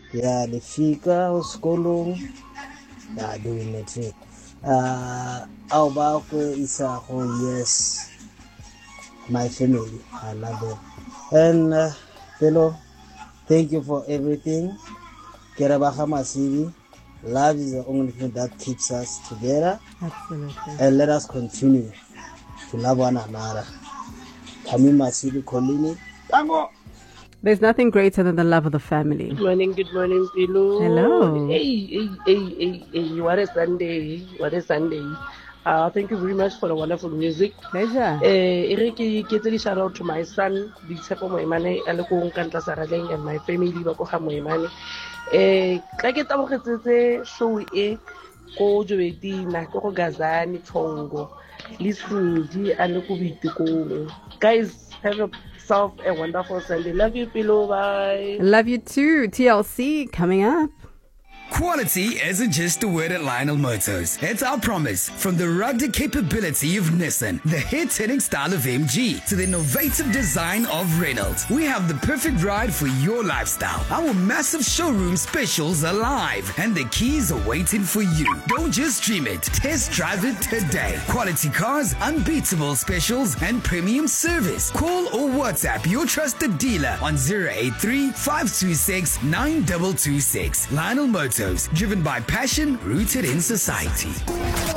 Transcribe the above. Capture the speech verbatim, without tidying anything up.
Yeah, nifika esikolong yeah doing matric. Uh, our back is a whole yes. My family, I love them. And uh, fellow, thank you for everything. Kerabaha Masivi, love is the only thing that keeps us together. Absolutely. And let us continue to love one another. Kami Masivi Kolini. Tango! There's nothing greater than the love of the family. Good morning, good morning, Pilu. Hello. Hey, hey, hey, hey, hey, what a Sunday, what a Sunday. Uh, thank you very much for the wonderful music. Pleasure. Eh, Eriki, get shout out to my son, Bitsepo Moimane, Aleko Kanta Saraleng, and my family, Bakoha Moimane. Eh, Kaketa Wakete, show e, Ko Joeti, Nako Gazani, Tongo, listen, G, Aleko Bitiko. Guys, have a yourself a wonderful Sunday. Love you, Pillow. Bye. Love you too. T L C coming up. Quality isn't just a word at Lionel Motors. It's our promise. From the rugged capability of Nissan, the hit-hitting style of M G, to the innovative design of Reynolds, we have the perfect ride for your lifestyle. Our massive showroom specials are live, and the keys are waiting for you. Don't just dream it. Test drive it today. Quality cars, unbeatable specials, and premium service. Call or WhatsApp your trusted dealer on zero eight three, five two six, nine two two six. Lionel Motors. Driven by passion, rooted in society.